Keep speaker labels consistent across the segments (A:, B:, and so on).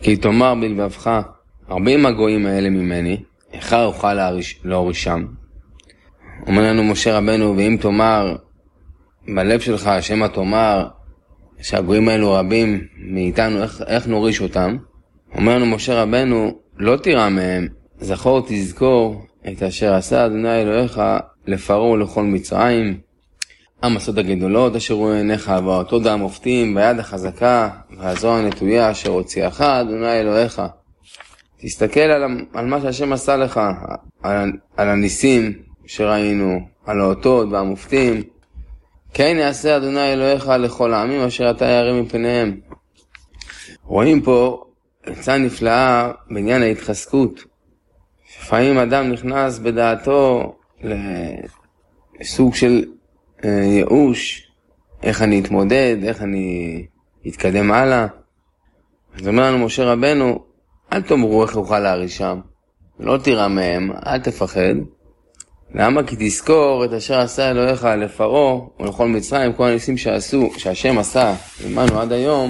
A: כי תאמר בלבבך, רבים הגויים האלה ממני, איכה אוכל להורישם. אומר לנו משה רבנו, ואם תאמר בלב שלך, שמא תאמר שהגויים האלו רבים מאיתנו, איך נוריש אותם? אומר לנו משה רבנו, לא תירא מהם, זכור תזכור את אשר עשה אדוני אלוהיך לפרעה ולכל מצרים, המסות הגדולות אשר רואה עיניך, ואותו דם מופתים ביד החזקה והזרוע הנטויה אשר הוציאך אדוני אלוהיך. תסתכל על מה שהשם עשה לך, על הניסים שראינו, על האותות והמופתים. כן יעשה אדוני אלוהיך לכל העמים אשר אתה ירא מפניהם. רואים פה עצה נפלאה בעניין ההתחזקות. לפעמים אדם נכנס בדעתו לסוג של ייאוש, איך אני אתמודד, איך אני אתקדם הלאה. אז אומר לנו משה רבנו, אל תאמרו איך אוכל להרישם, לא תירא מהם, אל תפחד. למה? כי תזכור את אשר עשה אלוהיך לפרעה ולכל מצרים, כל הניסים שהשם עשה עמנו עד היום,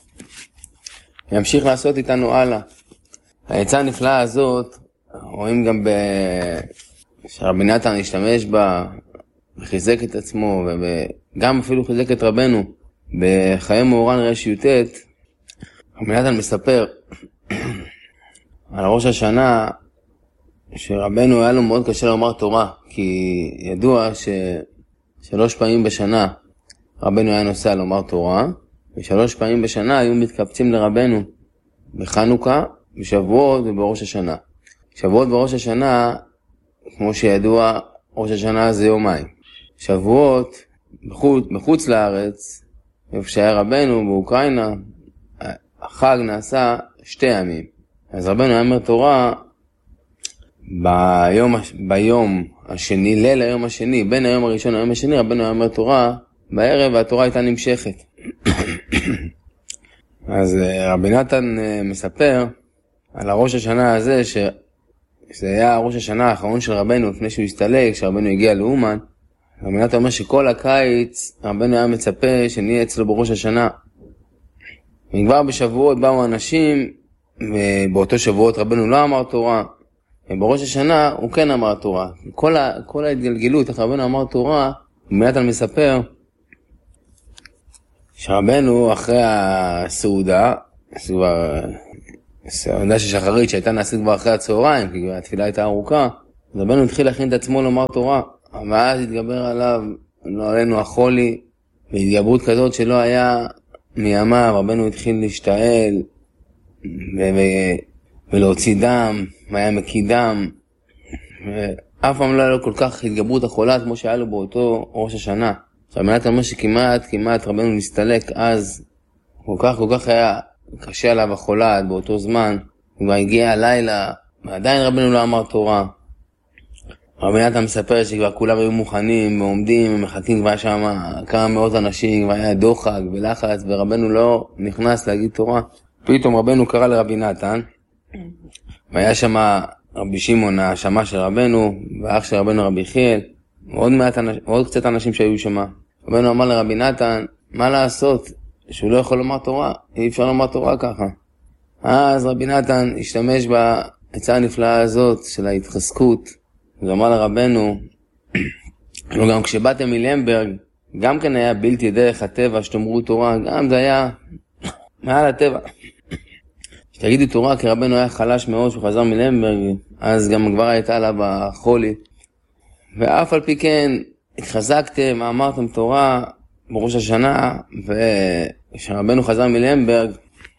A: ימשיך לעשות איתנו הלאה. העצה הנפלאה הזאת, רואים גם שרבי נתן השתמש בה, וחיזק את עצמו, וגם אפילו חיזק את רבנו, בחיי מאורן רש י"ט. רבי נתן מספר על ראש השנה, שרבנו היה לו מאוד קשה לומר תורה, כי ידוע ששלוש פעמים בשנה רבנו היה נוסע לומר תורה, ושלוש פעמים בשנה היו מתקבצים לרבנו, בחנוכה, בשבועות ובראש השנה. שבועות וראש השנה, כמו שידוע, ראש השנה זה יומיים. שבועות בחוץ לארץ, איפה שהיה רבנו באוקראינה, החג נעשה 2 ימים. אז רבנו היה אומר תורה ביום השני, ליל היום השני, בין היום הראשון ליום השני, רבנו היה אומר תורה בערב, והתורה הייתה נמשכת. אז רבי נתן מספר על הראש השנה הזה, שזה היה ראש השנה האחרון של רבנו לפני שהוא הסתלק, כשרבנו הגיע לאומן. רבי נתן אומר שכל הקיץ רבנו היה מצפה שנהיה אצלו בראש השנה. וכבר בשבועות באו אנשים, ובאותו שבועות רבנו לא אמר תורה, ובראש השנה הוא כן אמר תורה. כל ההתגלגלות, איך רבנו אמר תורה, רבי נתן מספר שרבנו אחרי הסעודה, הסעודה של שחרית שהייתה נעשית כבר אחרי הצהריים, כי התפילה הייתה ארוכה, רבנו התחיל להכין את עצמו לומר תורה, ואז התגבר עלינו החולי, והתגברות כזאת שלא היה מימיו. רבנו התחיל להשתעל ולהוציא דם, והיה מקיא דם, ואף פעם לא היה לו כל כך התגברות החולה כמו שהיה לו באותו ראש השנה. רבי נתן אומר שכמעט רבנו נסתלק אז, כל כך היה קשה עליו החולה באותו זמן, כבר הגיע הלילה, ועדיין רבנו לא אמר תורה. רבי נתן מספר שכבר כולם היו מוכנים ועומדים ומחכים, כבר שם כמה מאות אנשים, כבר היה דוחק ולחץ, ורבנו לא נכנס להגיד תורה. פתאום רבנו קרא לרבי נתן, והיה שם רבי שמעון, השמה של רבנו, ואח של רבנו רבי חיאל, ועוד קצת אנשים שהיו שם. רבנו אמר לרבי נתן, מה לעשות? שהוא לא יכול לומר תורה, אי אפשר לומר תורה ככה. אז רבי נתן השתמש בעצה הנפלאה הזאת של ההתחזקות, הוא אמר לרבנו, גם כשבאתם מלמברג, גם כן היה בלתי דרך הטבע שתאמרו תורה, גם זה היה מעל הטבע. שתגידו תורה, כי רבנו היה חלש מאוד שהוא חזר מלמברג, אז גם כבר הייתה עליו החולי. ואף על פי כן התחזקתם, אמרתם תורה בראש השנה, וכשרבנו חזר מלמברג,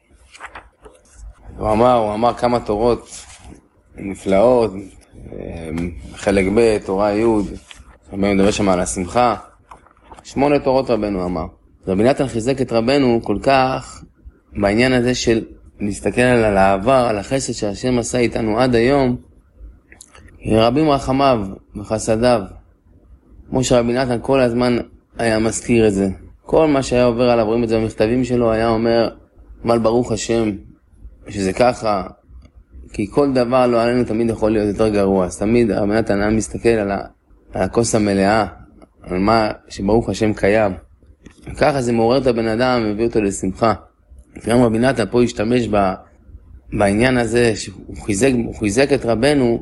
A: הוא אמר כמה תורות נפלאות, חלק ב', תורה י', רבנו מדבר שם על השמחה, 8 תורות רבנו אמר. רבי נתן חיזק את רבנו כל כך בעניין הזה של להסתכל על העבר, על החסד שהשם עשה איתנו עד היום, רבים רחמיו וחסדיו. כמו שרבי נתן כל הזמן היה מזכיר את זה. כל מה שהיה עובר עליו, רואים את זה במכתבים שלו, היה אומר, מל ברוך השם, שזה ככה, כי כל דבר לא עלינו תמיד יכול להיות יותר גרוע. אז תמיד רבי נתן היה מסתכל על הכוס המלאה, על מה שברוך השם קיים. וככה זה מעורר את הבן אדם, מביא אותו לשמחה. גם רבי נתן פה השתמש בעניין הזה, שהוא חיזק את רבנו,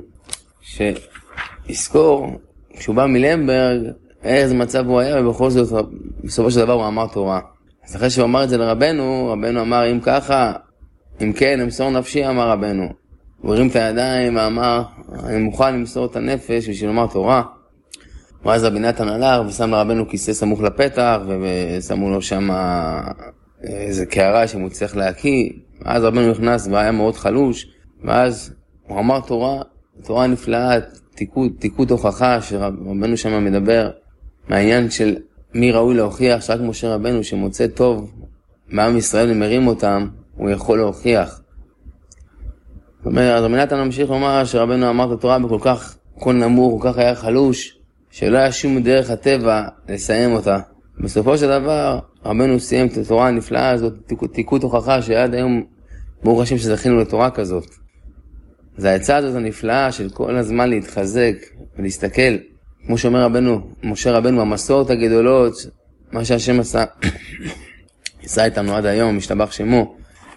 A: שיזכור, כשהוא בא מלמברג, איזה מצב הוא היה, ובכל זאת, בסופו של דבר הוא אמר תורה. אז אחרי שהוא אמר את זה לרבנו, רבנו אמר, אם ככה, אם כן, אמסור נפשי, אמר רבנו. הוא הרים את הידיים ואמר, אני מוכן למסור את הנפש בשביל לומר תורה. ואז רבי נתן הלך ושם לרבנו כיסא סמוך לפתח, ושמו לו שם איזה קערה שהוא צריך להקיא. ואז רבנו נכנס והיה מאוד חלוש, ואז הוא אמר תורה נפלאה, תיקות הוכחה, שרבנו שם מדבר מהעניין של מי ראוי להוכיח, שרק משה רבנו שמוצא טוב מעם ישראל ומרים אותם, הוא יכול להוכיח. זאת אומרת, רבי נתן ממשיך לומר שרבנו אמר את התורה בכל כך קול נמוך, כל כך היה חלוש, שלא היה שום דרך הטבע לסיים אותה. בסופו של דבר, רבנו סיים את התורה הנפלאה הזאת, תיקות הוכחה שעד היום, ברוך השם שזכינו לתורה כזאת. זה העצה הזאת הנפלאה של כל הזמן להתחזק ולהסתכל, כמו שאומר רבנו, משה רבנו, המסורת הגדולות, מה שהשם עשה איתנו עד היום, משתבח שמו.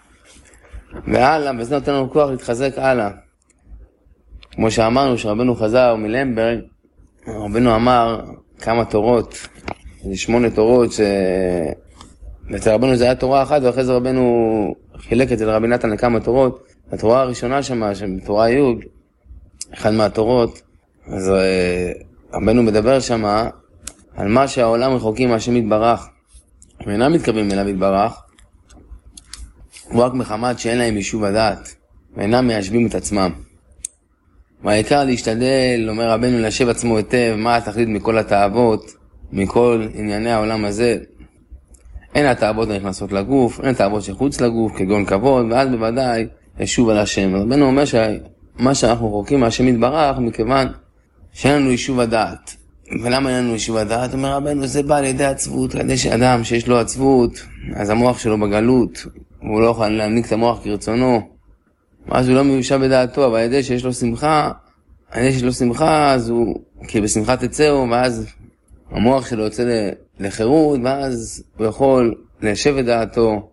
A: והלאה, וזה נותן לנו כוח להתחזק הלאה. כמו שאמרנו, שרבנו חזר מלמברג, רבנו אמר כמה תורות, זה 8 תורות, ואצל רבנו זה היה תורה אחת, ואחרי זה רבנו חילק את זה לרבי נתן לכמה תורות. התורה הראשונה שמה, תורה י', אחד מהתורות, אז רבנו מדבר שמה על מה שהעולם רחוקים מהשם יתברך, ואינם מתקרבים אליו יתברך, הוא רק מחמת שאין להם יישוב הדעת, ואינם מיישבים את עצמם. והעיקר להשתדל, אומר רבנו, ליישב עצמו היטב, מה התכלית מכל התאוות, מכל ענייני העולם הזה. אין התאוות הנכנסות לגוף, אין התאוות שחוץ לגוף, כגון כבוד, ואז בוודאי ישוב על השם. רבנו אומר שמה שאנחנו רחוקים מהשם יתברך, מכיוון שאין לנו יישוב הדעת. ולמה אין לנו יישוב הדעת? אומר רבנו, זה בא על ידי עצבות, על ידי שאדם שיש לו עצבות, אז המוח שלו בגלות, והוא לא יכול להמליק את המוח כרצונו, אז הוא לא מיושב בדעתו, אבל על ידי שיש לו שמחה, אז הוא, כי בשמחה תצאו, ואז המוח שלו יוצא לחירות, ואז הוא יכול ליישב את דעתו,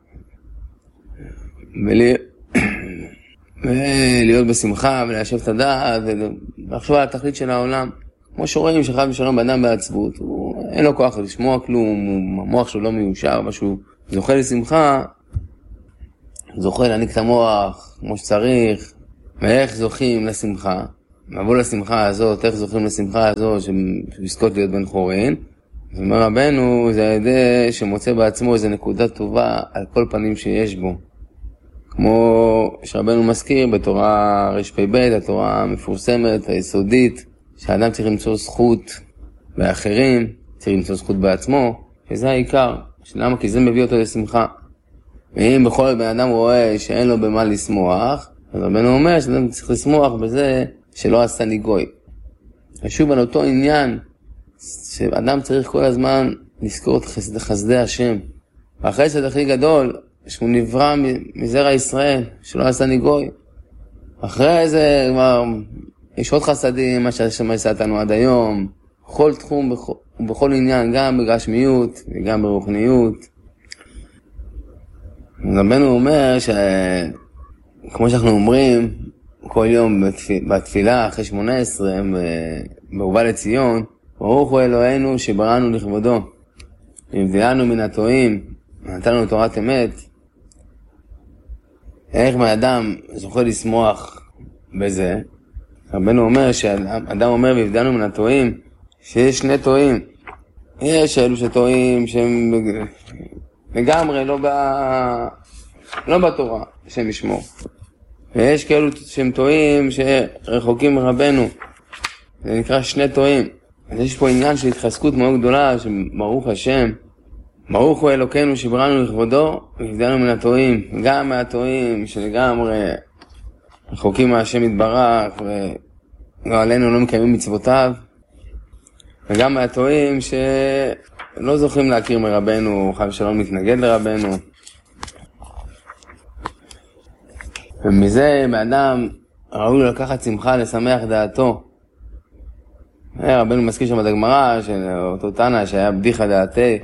A: ולהיות בשמחה, וליישב את הדעת, ולחשוב על התכלית של העולם. כמו שרואים שחד ושלום באדם בעצבות, אין לו כוח לשמוע כלום, המוח שלו לא מיושר, משהו זוכה לשמחה, זוכה להעניק את המוח כמו שצריך. ואיך זוכים לשמחה? מבוא לשמחה הזאת, איך זוכים לשמחה הזאת שבזכות להיות בן חורין? זאת אומרת רבנו, זה הידי שמוצא בעצמו איזו נקודה טובה על כל פנים שיש בו. כמו שרבנו מזכיר בתורה רפ"ב, התורה המפורסמת, היסודית, שהאדם צריך למצוא זכות באחרים, צריך למצוא זכות בעצמו, שזה העיקר. למה? כי זה מביא אותו לשמחה. ואם בכל בן אדם רואה שאין לו במה לשמוח, אז רבנו אומר שאדם צריך לשמוח בזה שלא עשה לי גוי. ושוב על אותו עניין, שאדם צריך כל הזמן לזכור את חסדי השם. והחסד הכי גדול, שהוא נברא מזרע ישראל, שלא עשה לי גוי. אחרי זה כבר יש עוד חסדים, מה שהשם עשה אותנו עד היום, בכל תחום, בכל עניין, גם בגשמיות וגם ברוחניות. רבנו אומר כמו שאנחנו אומרים כל יום בתפילה אחרי 18 בהובא לציון, ברוך הוא אלוהינו שבראנו לכבודו, והבדילנו מן הטועים, ונתן לנו תורת אמת. איך מהאדם זוכה לשמוח בזה? רבנו אומר שאדם אומר והבדילנו מן הטועים, שיש 2 טועים. יש אלו שטועים שהם לגמרי לא בתורה, השם ישמור. ויש כאלו שהם טועים שרחוקים מרבנו. זה נקרא 2 טועים. אז יש פה עניין של התחזקות מאוד גדולה, שברוך השם, ברוך הוא אלוקינו שבראנו לכבודו, והבדלנו מן הטועים. גם מהטועים שלגמרי רחוקים מהשם יתברך, ולא עלינו לא מקיימים מצוותיו. וגם מהטועים שלא זוכים להכיר מרבנו, חי ושלום מתנגד לרבנו. ומזה באדם ראוי לקחת שמחה לשמח דעתו. רבנו מזכיר שם בגמרא של אותו תנא שהיה בדיחה דעתי.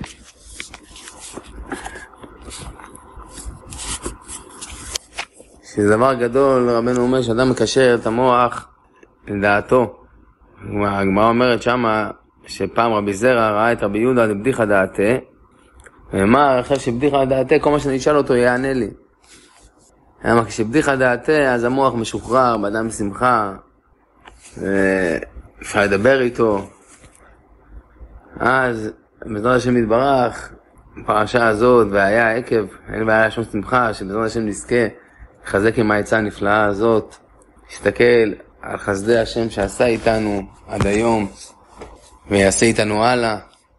A: שזה דבר גדול, רבנו אומר שאדם מקשר את המוח לדעתו. הגמרא אומרת שמה שפעם רבי זרע ראה את רבי יהודה לבדיחה דעתה, ואמר אחרי שבדיחה דעתה כל מה שאני אשאל אותו יענה לי. אמר כשבדיחה דעתה אז המוח משוחרר, באדם שמחה, אפשר לדבר איתו. אז בעזרת השם יתברך, בפרשה הזאת והיה עקב, אין בעיה שום שמחה, שבעזרת השם נזכה לחזק עם העצה הנפלאה הזאת, להסתכל על חסדי השם שעשה איתנו עד היום ויעשה איתנו הלאה,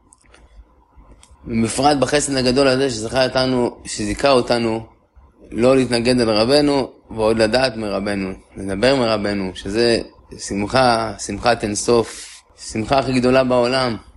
A: בפרט בחסד הגדול הזה שזיכה אותנו לא להתנגד על רבנו ועוד לדעת מרבנו, לדבר מרבנו, שזה שמחה, שמחת אינסוף, שמחה הכי גדולה בעולם.